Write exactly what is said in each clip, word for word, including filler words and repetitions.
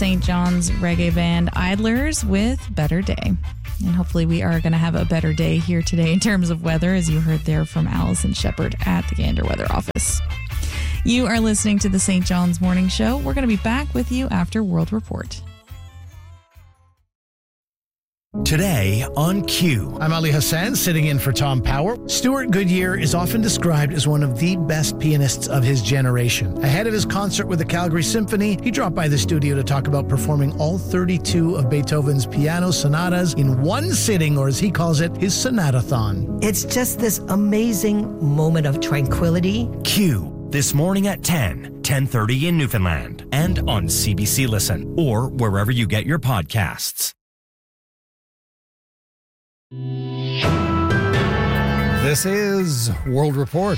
Saint John's reggae band Idlers with Better Day. And hopefully we are going to have a better day here today in terms of weather, as you heard there from Allison Shepard at the Gander Weather Office. You are listening to the Saint John's Morning Show. We're going to be back with you after World Report. Today on Q. I'm Ali Hassan, sitting in for Tom Power. Stuart Goodyear is often described as one of the best pianists of his generation. Ahead of his concert with the Calgary Symphony, he dropped by the studio to talk about performing all thirty-two of Beethoven's piano sonatas in one sitting, or as he calls it, his sonatathon. It's just this amazing moment of tranquility. Q, this morning at ten, ten thirty in Newfoundland, and on C B C Listen, or wherever you get your podcasts. This is World Report.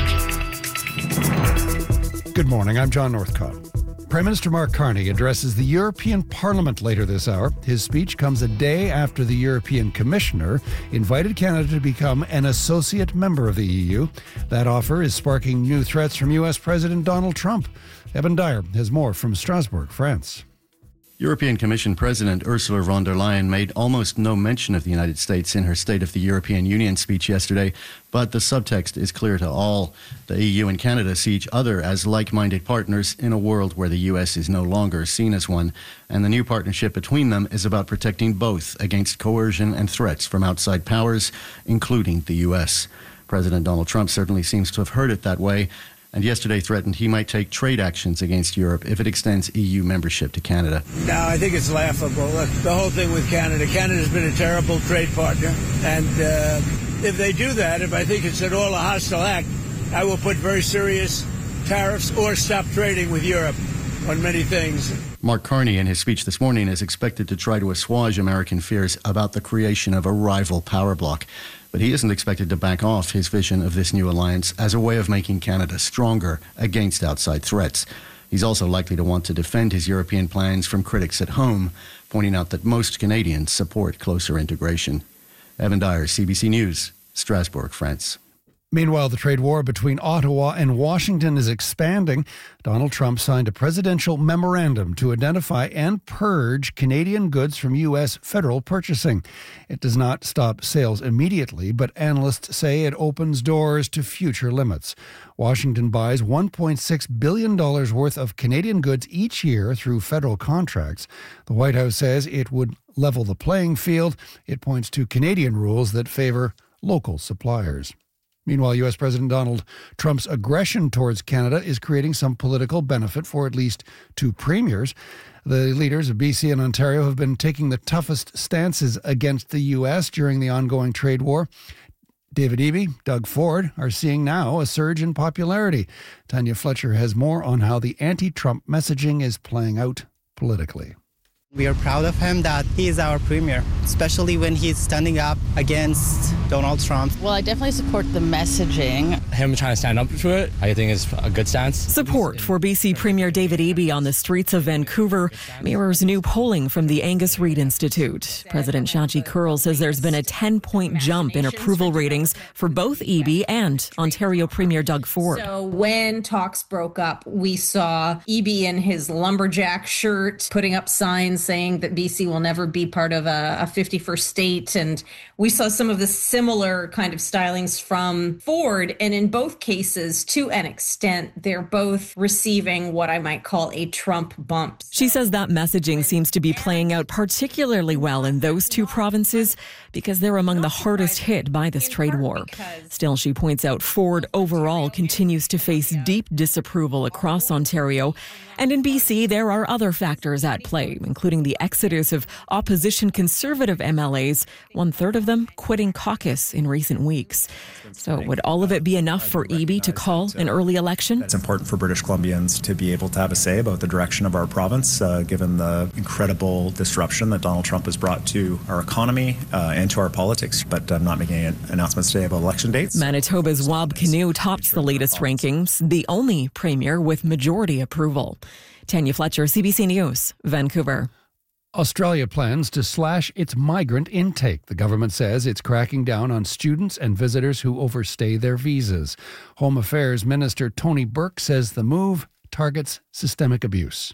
Good morning, I'm John Northcott. Prime Minister Mark Carney addresses the European Parliament later this hour. His speech comes a day after the European Commissioner invited Canada to become an associate member of the E U. That offer is sparking new threats from U S President Donald Trump. Evan Dyer has more from Strasbourg, France. European Commission President Ursula von der Leyen made almost no mention of the United States in her State of the European Union speech yesterday, but the subtext is clear to all. The E U and Canada see each other as like-minded partners in a world where the U S is no longer seen as one, and the new partnership between them is about protecting both against coercion and threats from outside powers, including the U S. President Donald Trump certainly seems to have heard it that way, and yesterday threatened he might take trade actions against Europe if it extends E U membership to Canada. No, I think it's laughable. Look, the whole thing with Canada, Canada's been a terrible trade partner, and uh, if they do that, if I think it's at all a hostile act, I will put very serious tariffs or stop trading with Europe on many things. Mark Carney, in his speech this morning, is expected to try to assuage American fears about the creation of a rival power bloc. But he isn't expected to back off his vision of this new alliance as a way of making Canada stronger against outside threats. He's also likely to want to defend his European plans from critics at home, pointing out that most Canadians support closer integration. Evan Dyer, C B C News, Strasbourg, France. Meanwhile, the trade war between Ottawa and Washington is expanding. Donald Trump signed a presidential memorandum to identify and purge Canadian goods from U S federal purchasing. It does not stop sales immediately, but analysts say it opens doors to future limits. Washington buys one point six billion dollars worth of Canadian goods each year through federal contracts. The White House says it would level the playing field. It points to Canadian rules that favor local suppliers. Meanwhile, U S President Donald Trump's aggression towards Canada is creating some political benefit for at least two premiers. The leaders of B C and Ontario have been taking the toughest stances against the U S during the ongoing trade war. David Eby, Doug Ford are seeing now a surge in popularity. Tanya Fletcher has more on how the anti-Trump messaging is playing out politically. We are proud of him that he is our premier, especially when he's standing up against Donald Trump. Well, I definitely support the messaging. Him trying to stand up to it, I think is a good stance. Support for B C Premier David Eby on the streets of Vancouver mirrors new polling from the Angus Reid Institute. President Shachi Kurl says there's been a ten-point jump in approval ratings for both Eby and Ontario Premier Doug Ford. So when talks broke up, we saw Eby in his lumberjack shirt putting up signs saying that B C will never be part of a, a fifty-first state. And we saw some of the similar kind of stylings from Ford. And in both cases, to an extent, they're both receiving what I might call a Trump bump. She says that messaging seems to be playing out particularly well in those two provinces because they're among the hardest hit by this trade war. Still, she points out Ford overall continues to face deep disapproval across Ontario. And in B C, there are other factors at play, including the exodus of opposition Conservative M L As, one-third of them quitting caucus in recent weeks. So would all of it be enough for Eby to call an early election? It's important for British Columbians to be able to have a say about the direction of our province, uh, given the incredible disruption that Donald Trump has brought to our economy uh, and to our politics. But I'm not making any announcements today about election dates. Manitoba's Wab Kinew tops the latest rankings, the only premier with majority approval. Tanya Fletcher, C B C News, Vancouver. Australia plans to slash its migrant intake. The government says it's cracking down on students and visitors who overstay their visas. Home Affairs Minister Tony Burke says the move targets systemic abuse.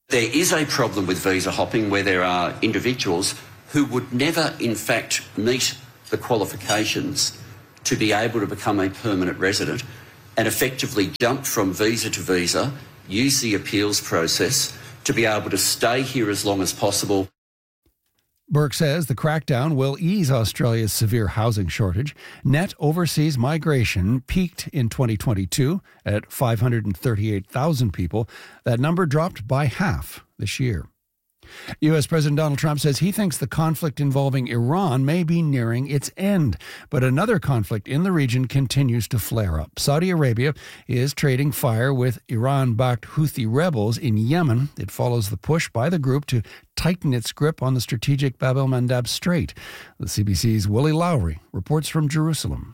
There is a problem with visa hopping where there are individuals who would never, in fact, meet the qualifications to be able to become a permanent resident and effectively jump from visa to visa, use the appeals process to be able to stay here as long as possible. Burke says the crackdown will ease Australia's severe housing shortage. Net overseas migration peaked in twenty twenty-two at five hundred thirty-eight thousand people. That number dropped by half this year. U S. President Donald Trump says he thinks the conflict involving Iran may be nearing its end, but another conflict in the region continues to flare up. Saudi Arabia is trading fire with Iran-backed Houthi rebels in Yemen. It follows the push by the group to tighten its grip on the strategic Bab el-Mandab Strait. The C B C's Willie Lowry reports from Jerusalem.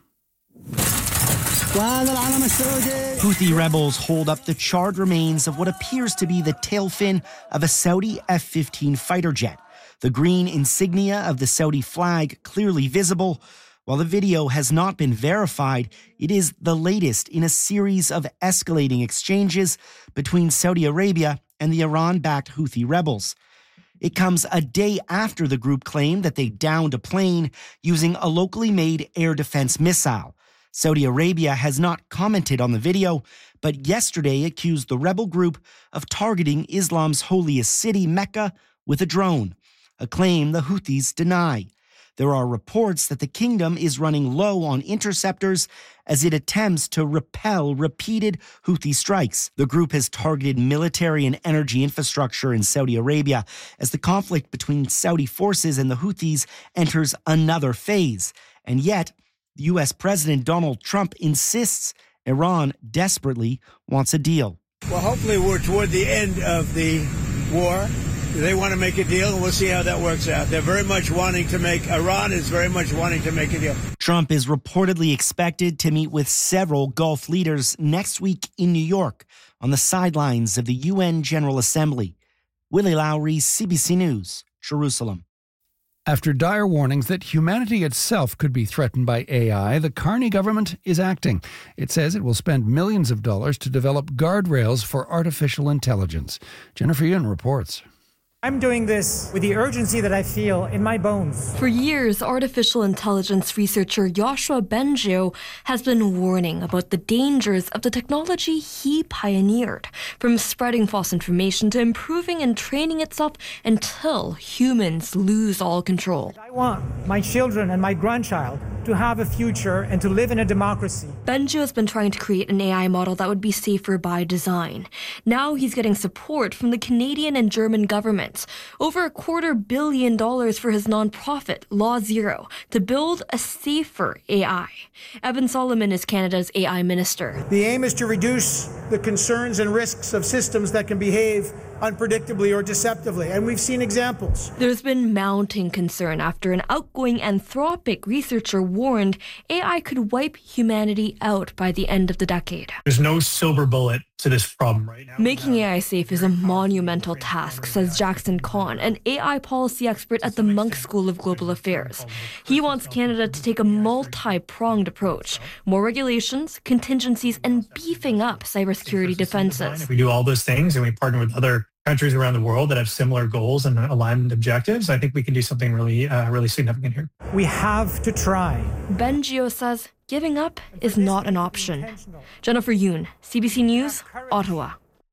Houthi rebels hold up the charred remains of what appears to be the tail fin of a Saudi F fifteen fighter jet. The green insignia of the Saudi flag clearly visible. While the video has not been verified, it is the latest in a series of escalating exchanges between Saudi Arabia and the Iran-backed Houthi rebels. It comes a day after the group claimed that they downed a plane using a locally made air defense missile. Saudi Arabia has not commented on the video, but yesterday accused the rebel group of targeting Islam's holiest city, Mecca, with a drone, a claim the Houthis deny. There are reports that the kingdom is running low on interceptors as it attempts to repel repeated Houthi strikes. The group has targeted military and energy infrastructure in Saudi Arabia as the conflict between Saudi forces and the Houthis enters another phase. And yet, U S. President Donald Trump insists Iran desperately wants a deal. Well, hopefully we're toward the end of the war. They want to make a deal, and we'll see how that works out. They're very much wanting to make, Iran is very much wanting to make a deal. Trump is reportedly expected to meet with several Gulf leaders next week in New York on the sidelines of the U N General Assembly. Willie Lowry, C B C News, Jerusalem. After dire warnings that humanity itself could be threatened by A I, the Carney government is acting. It says it will spend millions of dollars to develop guardrails for artificial intelligence. Jennifer Yoon reports. I'm doing this with the urgency that I feel in my bones. For years, artificial intelligence researcher Yoshua Bengio has been warning about the dangers of the technology he pioneered, from spreading false information to improving and training itself until humans lose all control. I want my children and my grandchild to have a future and to live in a democracy. Bengio has been trying to create an A I model that would be safer by design. Now he's getting support from the Canadian and German governments. Over a quarter billion dollars for his nonprofit, Law Zero, to build a safer A I. Evan Solomon is Canada's A I minister. The aim is to reduce the concerns and risks of systems that can behave unpredictably or deceptively, and we've seen examples. There's been mounting concern after an outgoing Anthropic researcher warned A I could wipe humanity out by the end of the decade. There's no silver bullet to this problem right now. Making A I safe is a monumental task, says Jackson Kahn, an A I policy expert at the Munk School of Global Affairs. He wants Canada to take a multi-pronged approach, more regulations, contingencies, and beefing up cybersecurity defenses. If we do all those things and we partner with other countries around the world that have similar goals and aligned objectives, I think we can do something really, uh, really significant here. We have to try. Bengio says giving up is not an option. Jennifer Yoon, C B C News, Ottawa.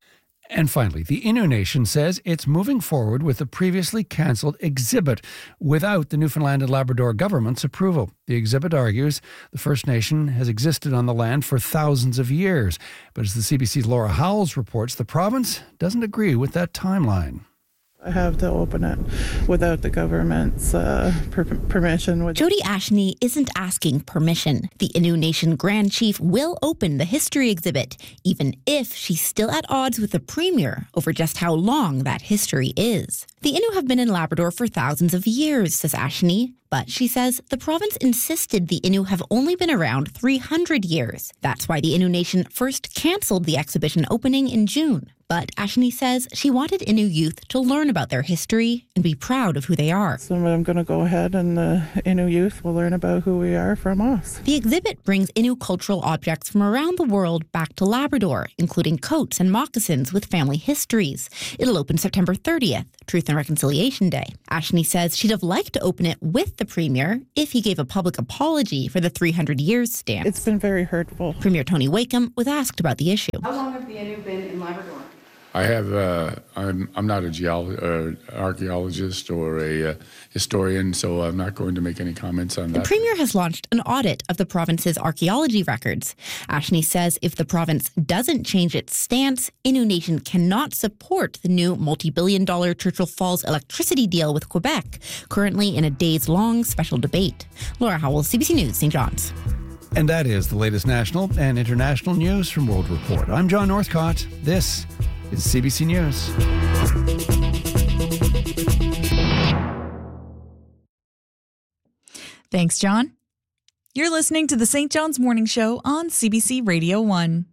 And finally, the Innu Nation says it's moving forward with the previously cancelled exhibit without the Newfoundland and Labrador government's approval. The exhibit argues the First Nation has existed on the land for thousands of years. But as the C B C's Laura Howells reports, the province doesn't agree with that timeline. I have to open it without the government's uh, per- permission. Jody Ashney isn't asking permission. The Innu Nation Grand Chief will open the history exhibit, even if she's still at odds with the Premier over just how long that history is. The Innu have been in Labrador for thousands of years, says Ashney. But she says the province insisted the Innu have only been around three hundred years. That's why the Innu Nation first cancelled the exhibition opening in June. But Ashni says she wanted Innu youth to learn about their history and be proud of who they are. So I'm going to go ahead and the Innu youth will learn about who we are from us. The exhibit brings Innu cultural objects from around the world back to Labrador, including coats and moccasins with family histories. It'll open September thirtieth, Truth and Reconciliation Day. Ashni says she'd have liked to open it with the Premier if he gave a public apology for the three hundred years stamp. It's been very hurtful. Premier Tony Wakeham was asked about the issue. How long have the Innu been in Labrador? I have, uh, I'm, I'm not a geolo- uh, archaeologist or a uh, historian, so I'm not going to make any comments on that. The Premier has launched an audit of the province's archaeology records. Ashni says if the province doesn't change its stance, Innu Nation cannot support the new multi-billion dollar Churchill Falls electricity deal with Quebec, currently in a days-long special debate. Laura Howell, C B C News, Saint John's. And that is the latest national and international news from World Report. I'm John Northcott. This is C B C News. Thanks, John. You're listening to the Saint John's Morning Show on C B C Radio one.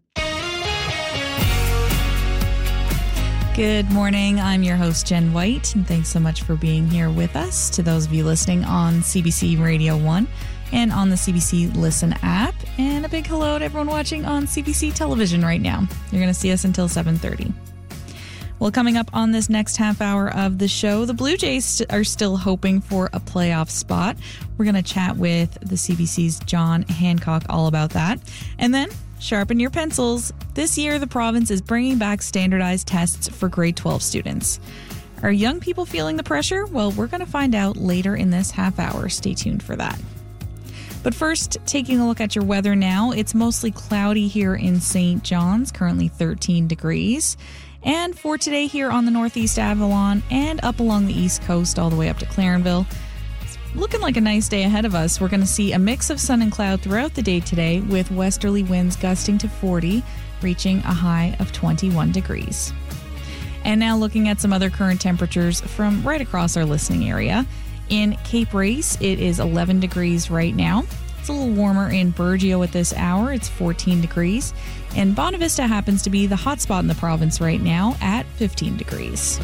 Good morning. I'm your host, Jen White, and thanks so much for being here with us. To those of you listening on C B C Radio one and on the C B C Listen app, and a big hello to everyone watching on C B C Television right now. You're going to see us until seven thirty. Well, coming up on this next half hour of the show, the Blue Jays are still hoping for a playoff spot. We're going to chat with the C B C's John Hancock all about that. And then, sharpen your pencils. This year, the province is bringing back standardized tests for grade twelve students. Are young people feeling the pressure? Well, we're going to find out later in this half hour. Stay tuned for that. But first, taking a look at your weather now. It's mostly cloudy here in Saint John's, currently thirteen degrees. And for today here on the Northeast Avalon and up along the East Coast all the way up to Clarenville, it's looking like a nice day ahead of us. We're going to see a mix of sun and cloud throughout the day today with westerly winds gusting to forty, reaching a high of twenty-one degrees. And now looking at some other current temperatures from right across our listening area. In Cape Race, it is eleven degrees right now. It's a little warmer in Burgeo at this hour. It's fourteen degrees. And Bonavista happens to be the hot spot in the province right now at fifteen degrees.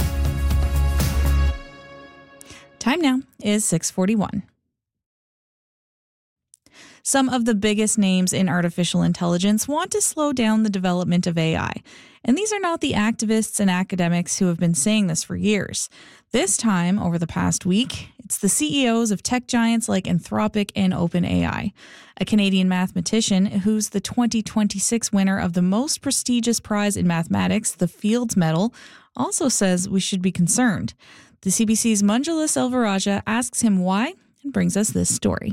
Time now is six forty-one. Some of the biggest names in artificial intelligence want to slow down the development of A I. And these are not the activists and academics who have been saying this for years. This time, over the past week, it's the C E Os of tech giants like Anthropic and OpenAI. A Canadian mathematician who's the twenty twenty-six winner of the most prestigious prize in mathematics, the Fields Medal, also says we should be concerned. The C B C's Manjula Selvarajah asks him why and brings us this story.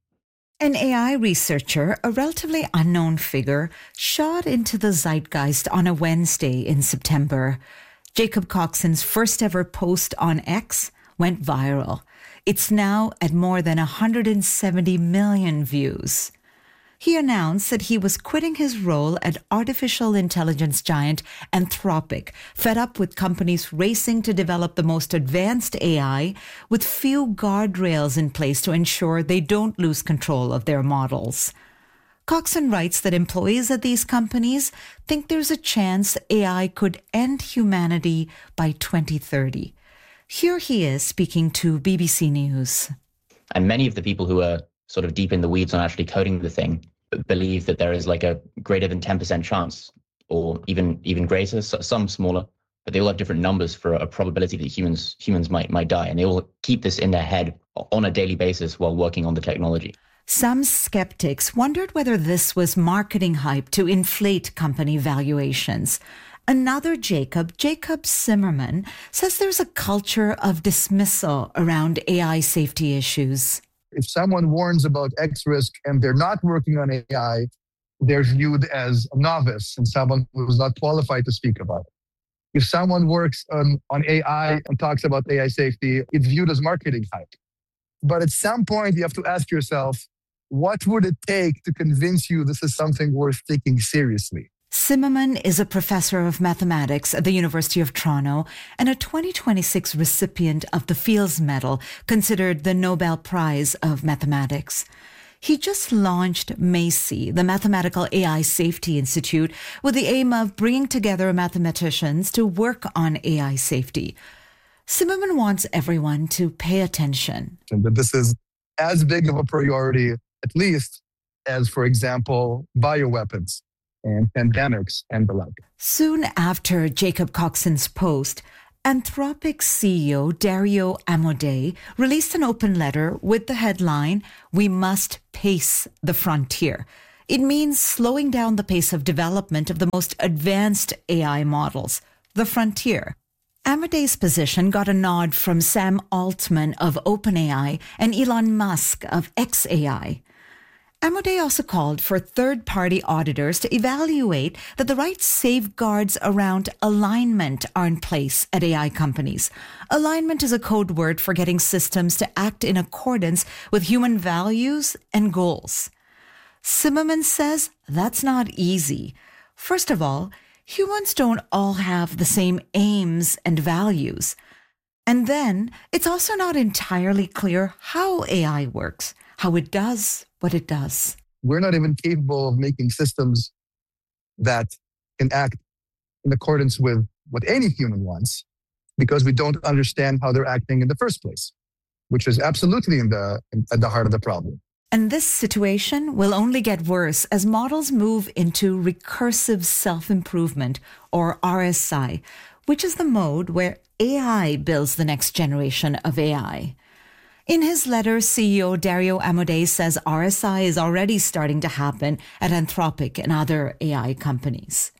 An A I researcher, a relatively unknown figure, shot into the zeitgeist on a Wednesday in September. Jacob Coxon's first ever post on X went viral. It's now at more than one hundred seventy million views. He announced that he was quitting his role at artificial intelligence giant Anthropic, fed up with companies racing to develop the most advanced A I with few guardrails in place to ensure they don't lose control of their models. Coxon writes that employees at these companies think there's a chance A I could end humanity by twenty thirty. Here he is speaking to B B C News. And many of the people who are sort of deep in the weeds on actually coding the thing believe that there is like a greater than ten percent chance, or even even greater, some smaller, but they all have different numbers for a probability that humans humans might might die. And they all keep this in their head on a daily basis while working on the technology. Some skeptics wondered whether this was marketing hype to inflate company valuations. Another Jacob, Jacob Zimmerman, says there's a culture of dismissal around A I safety issues. If someone warns about X risk and they're not working on A I, they're viewed as a novice and someone who's not qualified to speak about it. If someone works on, on A I and talks about A I safety, it's viewed as marketing hype. But at some point, you have to ask yourself, what would it take to convince you this is something worth taking seriously? Zimmerman is a professor of mathematics at the University of Toronto and a twenty twenty-six recipient of the Fields Medal, considered the Nobel Prize of Mathematics. He just launched MACI, the Mathematical A I Safety Institute, with the aim of bringing together mathematicians to work on A I safety. Zimmerman wants everyone to pay attention. That this is as big of a priority, at least, as, for example, bioweapons and pandemics and the like. Soon after Jacob Coxon's post, Anthropic C E O Dario Amodei released an open letter with the headline, "We must pace the frontier." It means slowing down the pace of development of the most advanced A I models, the frontier. Amodei's position got a nod from Sam Altman of OpenAI and Elon Musk of xAI. Amodei also called for third-party auditors to evaluate that the right safeguards around alignment are in place at A I companies. Alignment is a code word for getting systems to act in accordance with human values and goals. Zimmerman says that's not easy. First of all, humans don't all have the same aims and values. And then, it's also not entirely clear how A I works, how it does what it does. We're not even capable of making systems that can act in accordance with what any human wants because we don't understand how they're acting in the first place, which is absolutely in the, in, at the heart of the problem. And this situation will only get worse as models move into recursive self-improvement, or R S I, which is the mode where A I builds the next generation of A I. In his letter, C E O Dario Amodei says R S I is already starting to happen at Anthropic and other A I companies.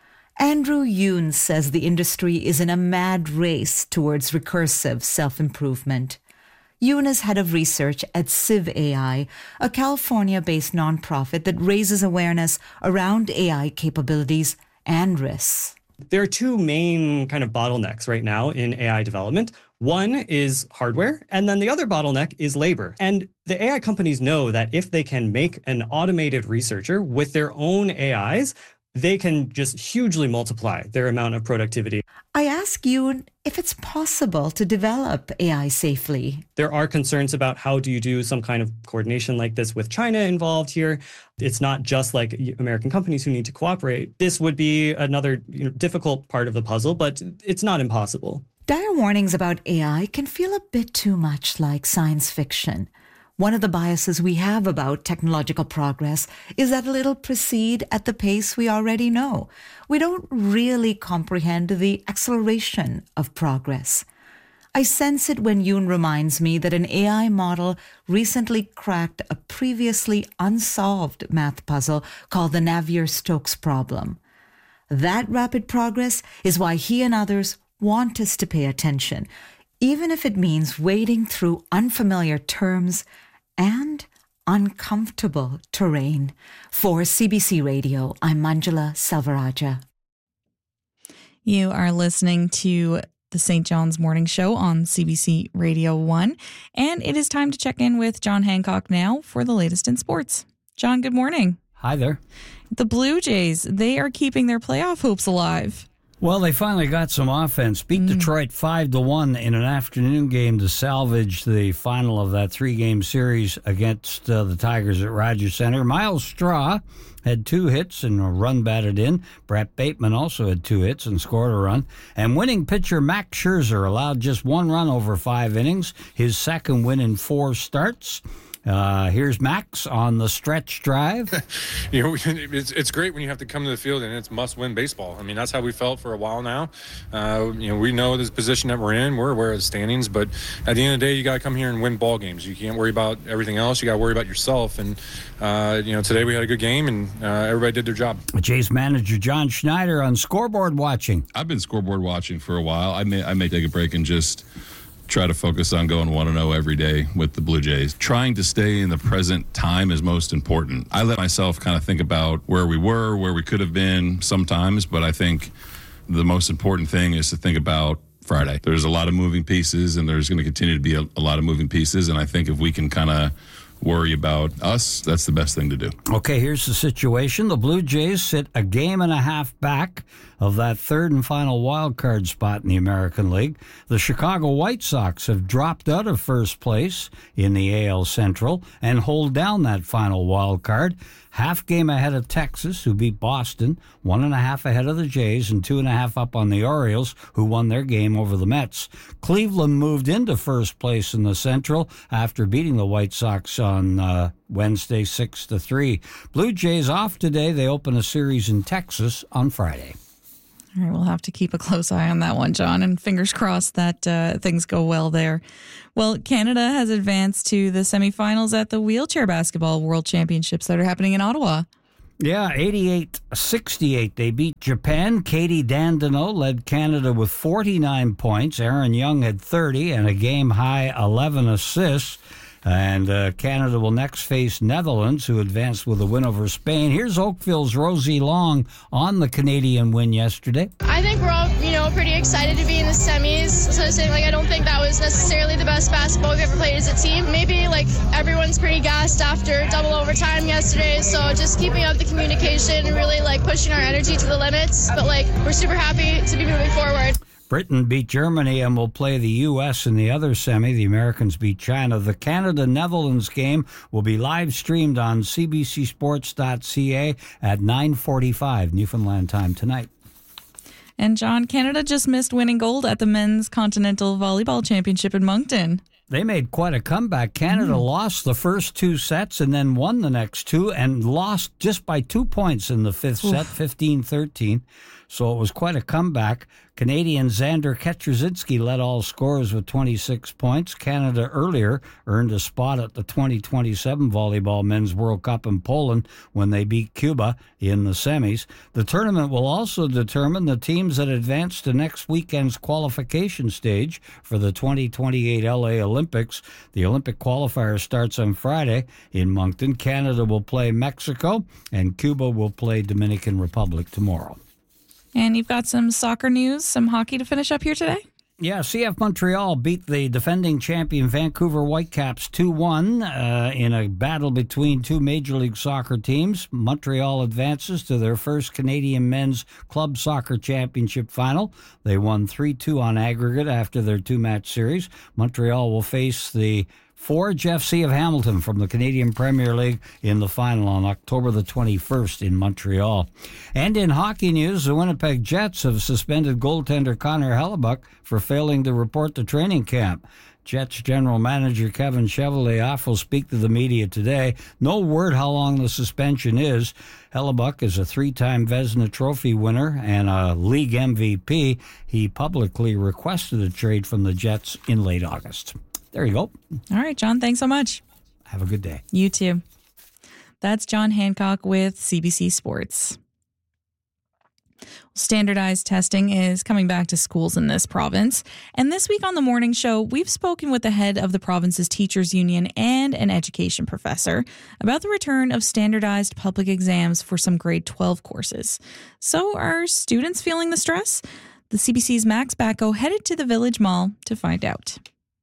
Andrew Yoon says the industry is in a mad race towards recursive self-improvement. Yoon is head of research at Civ A I, a California-based nonprofit that raises awareness around A I capabilities and risks. There are two main kind of bottlenecks right now in A I development. One is hardware, and then the other bottleneck is labor. And the A I companies know that if they can make an automated researcher with their own A Is, they can just hugely multiply their amount of productivity. I ask you if it's possible to develop A I safely. There are concerns about how do you do some kind of coordination like this with China involved here. It's not just like American companies who need to cooperate. This would be another you know, difficult part of the puzzle, but it's not impossible. Dire warnings about A I can feel a bit too much like science fiction. One of the biases we have about technological progress is that it'll proceed at the pace we already know. We don't really comprehend the acceleration of progress. I sense it when Yoon reminds me that an A I model recently cracked a previously unsolved math puzzle called the Navier-Stokes problem. That rapid progress is why he and others want us to pay attention, even if it means wading through unfamiliar terms and uncomfortable terrain. For C B C Radio, I'm Manjula Selvarajah. You are listening to the Saint John's Morning Show on C B C Radio one, and it is time to check in with John Hancock now for the latest in sports. John, good morning. Hi there. The Blue Jays, they are keeping their playoff hopes alive. Well, they finally got some offense. Beat mm. Detroit five to one in an afternoon game to salvage the final of that three-game series against uh, the Tigers at Rogers Center. Miles Straw had two hits and a run batted in. Brett Bateman also had two hits and scored a run. And winning pitcher Max Scherzer allowed just one run over five innings, his second win in four starts. Uh, here's Max on the stretch drive. you know, it's it's great when you have to come to the field and it's must-win baseball. I mean, that's how we felt for a while now. Uh, you know, we know this position that we're in. We're aware of the standings, but at the end of the day, you got to come here and win ball games. You can't worry about everything else. You got to worry about yourself. And uh, you know, today we had a good game, and uh, everybody did their job. Jays manager John Schneider on scoreboard watching. I've been scoreboard watching for a while. I may I may take a break and just try to focus on going one and oh every day with the Blue Jays. Trying to stay in the present time is most important. I let myself kind of think about where we were, where we could have been sometimes, but I think the most important thing is to think about Friday. There's a lot of moving pieces, and there's going to continue to be a, a lot of moving pieces, and I think if we can kind of worry about us, that's the best thing to do. Okay, here's the situation. The Blue Jays sit a game and a half back of that third and final wild card spot in the American League. The Chicago White Sox have dropped out of first place in the A L Central and hold down that final wild card. Half game ahead of Texas, who beat Boston, one and a half ahead of the Jays, and two and a half up on the Orioles, who won their game over the Mets. Cleveland moved into first place in the Central after beating the White Sox on uh, Wednesday, six to three. Blue Jays off today. They open a series in Texas on Friday. All right, we'll have to keep a close eye on that one, John, and fingers crossed that uh, things go well there. Well, Canada has advanced to the semifinals at the Wheelchair Basketball World Championships that are happening in Ottawa. Yeah, eighty-eight sixty-eight. They beat Japan. Katie Dandino led Canada with forty-nine points. Aaron Young had thirty and a game-high eleven assists. And uh, Canada will next face Netherlands, who advanced with a win over Spain. Here's Oakville's Rosie Long on the Canadian win yesterday. I think we're all, you know, pretty excited to be in the semis. So I was saying, like, I don't think that was necessarily the best basketball we've ever played as a team. Maybe, like, everyone's pretty gassed after double overtime yesterday. So just keeping up the communication and really, like, pushing our energy to the limits. But, like, we're super happy to be moving forward. Britain beat Germany and will play the U S in the other semi. The Americans beat China. The Canada-Netherlands game will be live streamed on c b c sports dot c a at nine forty-five Newfoundland time tonight. And John, Canada just missed winning gold at the Men's Continental Volleyball Championship in Moncton. They made quite a comeback. Canada mm. lost the first two sets and then won the next two and lost just by two points in the fifth Oof. set, fifteen thirteen. So it was quite a comeback. Canadian Xander Ketrzinski led all scorers with twenty-six points. Canada earlier earned a spot at the twenty twenty-seven Volleyball Men's World Cup in Poland when they beat Cuba in the semis. The tournament will also determine the teams that advance to next weekend's qualification stage for the twenty twenty-eight L A Olympics. The Olympic qualifier starts on Friday in Moncton. Canada will play Mexico, and Cuba will play Dominican Republic tomorrow. And you've got some soccer news, some hockey to finish up here today? Yeah, C F Montreal beat the defending champion Vancouver Whitecaps two one uh, in a battle between two Major League Soccer teams. Montreal advances to their first Canadian Men's Club Soccer Championship final. They won three two on aggregate after their two-match series. Montreal will face the Forge F C of Hamilton from the Canadian Premier League in the final on October the twenty-first in Montreal. And in hockey news, the Winnipeg Jets have suspended goaltender Connor Hellebuck for failing to report to training camp. Jets general manager Kevin Cheveldayoff will speak to the media today. No word how long the suspension is. Hellebuck is a three-time Vezina Trophy winner and a league M V P. He publicly requested a trade from the Jets in late August. There you go. All right, John, thanks so much. Have a good day. You too. That's John Hancock with C B C Sports. Standardized testing is coming back to schools in this province. And this week on the morning show, we've spoken with the head of the province's teachers union and an education professor about the return of standardized public exams for some grade twelve courses. So are students feeling the stress? The C B C's Max Bacco headed to the Village Mall to find out.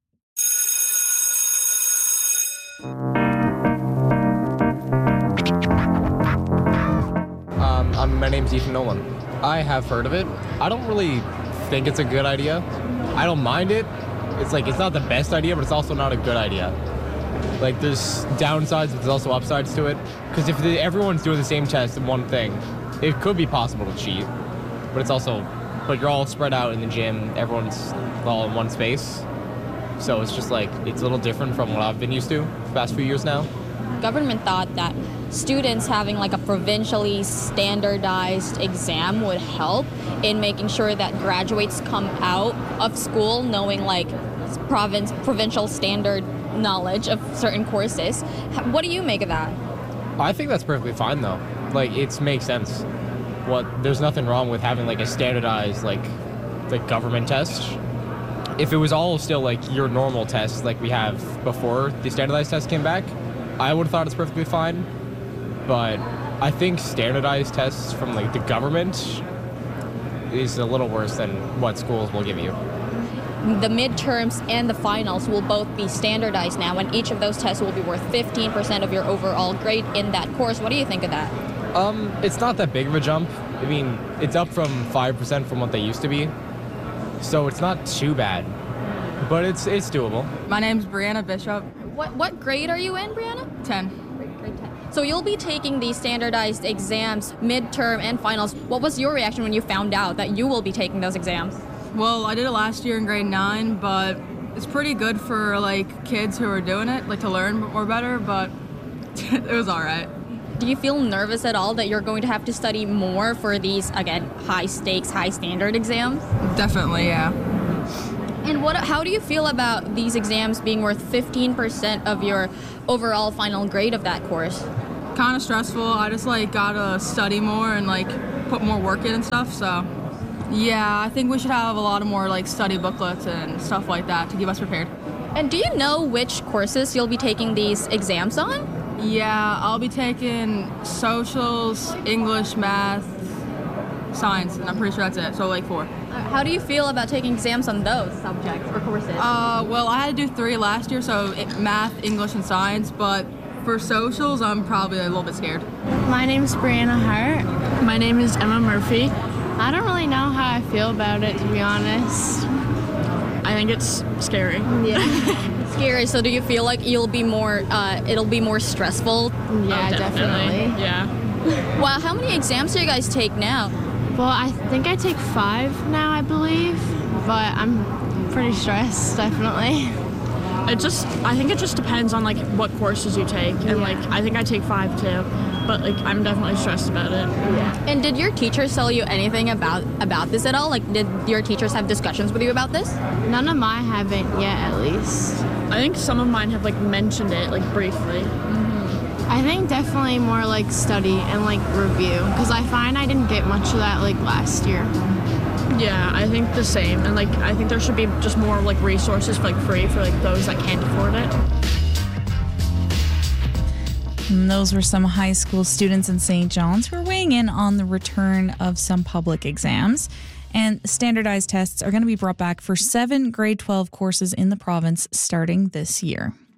Um, I'm, my name's Ethan Nolan. I have heard of it. I don't really think it's a good idea. I don't mind it. It's like, it's not the best idea, but it's also not a good idea. Like, there's downsides, but there's also upsides to it. Because if the, everyone's doing the same test in one thing, it could be possible to cheat. But it's also, but you're all spread out in the gym. Everyone's all in one space. So it's just like, it's a little different from what I've been used to the past few years now. Government thought that students having like a provincially standardized exam would help in making sure that graduates come out of school knowing like province provincial standard knowledge of certain courses. What do you make of that? I think that's perfectly fine though. Like, it makes sense. What there's nothing wrong with having like a standardized like like government test. If it was all still like your normal tests like we have before the standardized test came back, I would have thought it's perfectly fine. But I think standardized tests from like the government is a little worse than what schools will give you. The midterms and the finals will both be standardized now, and each of those tests will be worth fifteen percent of your overall grade in that course. What do you think of that? Um, it's not that big of a jump. I mean, it's up from five percent from what they used to be. So it's not too bad, but it's it's doable. My name's Brianna Bishop. What what grade are you in, Brianna? ten. Grade ten. So you'll be taking these standardized exams, midterm and finals. What was your reaction when you found out that you will be taking those exams? Well, I did it last year in grade nine, but it's pretty good for like kids who are doing it, like to learn more better, but it was all right. Do you feel nervous at all that you're going to have to study more for these, again, high stakes, high standard exams? Definitely, yeah. And what? How do you feel about these exams being worth fifteen percent of your overall final grade of that course? Kind of stressful. I just like gotta study more and like put more work in and stuff, so yeah, I think we should have a lot of more like study booklets and stuff like that to keep us prepared. And do you know which courses you'll be taking these exams on? Yeah, I'll be taking socials, English, math, science, and I'm pretty sure that's it, so like four. How do you feel about taking exams on those subjects or courses? Uh, well, I had to do three last year, so it, math, English, and science, but for socials, I'm probably a little bit scared. My name's Brianna Hart. My name is Emma Murphy. I don't really know how I feel about it, to be honest. I think it's scary. Yeah. Scary. So do you feel like you'll be more, uh, it'll be more stressful? Yeah, oh, definitely. definitely. Yeah. Wow, how many exams do you guys take now? Well, I think I take five now, I believe, but I'm pretty stressed, definitely. It just, I think it just depends on like what courses you take, and Yeah. like I think I take five too, but like I'm definitely stressed about it. Yeah. And did your teachers tell you anything about about this at all? Like, did your teachers have discussions with you about this? None of mine haven't yet, at least. I think some of mine have like mentioned it like briefly. I think definitely more like study and like review, because I find I didn't get much of that like last year. Yeah, I think the same, and like I think there should be just more like resources for, like free for like those that can't afford it. And those were some high school students in Saint John's who are weighing in on the return of some public exams. And standardized tests are going to be brought back for seven grade twelve courses in the province starting this year.